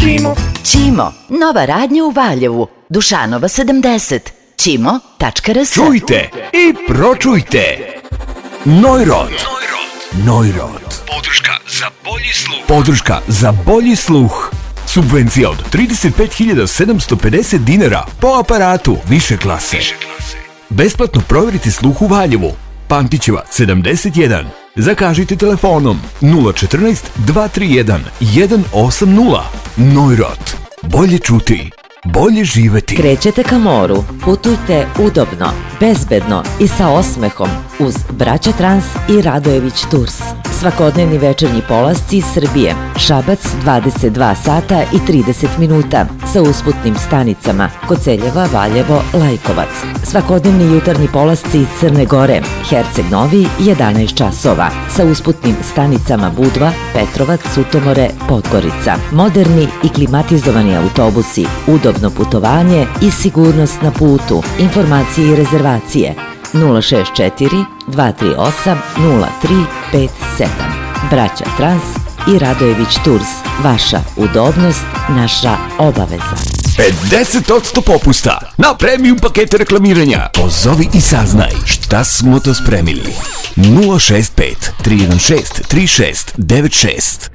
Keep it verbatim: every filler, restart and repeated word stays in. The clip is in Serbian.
Ćimo. Ćimo, nova radnja u Valjevu, Dušanova sedamdeset, ćimo tačka r s. Čujte i pročujte. Neurot. Neurot. Podrška za bolji sluh. Podrška za bolji sluh. Subvencija od trideset pet hiljada sedamsto pedeset dinara po aparatu više klase. Besplatno provjerite sluh u Valjevu. Pantićeva sedamdeset jedan. Zakažite telefonom nula četrnaest dva tri jedan jedan osam nula. Neurot. Bolje čuti, bolje živeti. Krećete ka moru, putujte udobno, bezbedno i sa osmehom uz Braća Trans i Radojević Tours. Svakodnevni večernji polasci iz Srbije, Šabac dvadeset dva sata i trideset minuta sa usputnim stanicama Koceljeva, Valjevo, Lajkovac. Svakodnevni jutarnji polasci iz Crne Gore, Herceg Novi jedanaest časova sa usputnim stanicama Budva, Petrovac, Sutomore, Podgorica. Moderni i klimatizovani autobusi, udobno putovanje i sigurnost na putu. Informacije i rezervacije nula šest četiri dva tri osam nula tri pet sedam. Braća Trans i Radojević Tours. Vaša udobnost, naša obaveza. pedeset posto popusta na premium pakete reklamiranja. Pozovi i saznaj šta smo to spremili. nula šest pet tri jedan šest tri šest devet šest.